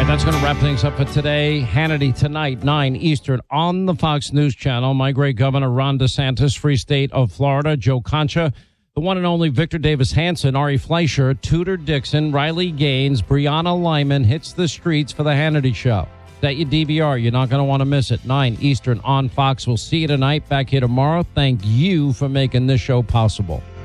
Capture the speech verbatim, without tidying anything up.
That's going to wrap things up for today. Hannity tonight, nine Eastern on the Fox News Channel. My great governor, Ron DeSantis, Free State of Florida, Joe Concha, the one and only Victor Davis Hanson, Ari Fleischer, Tudor Dixon, Riley Gaines, Brianna Lyman hits the streets for the Hannity Show. Set your D V R. You're not going to want to miss it. nine Eastern on Fox. We'll see you tonight. Back here tomorrow. Thank you for making this show possible.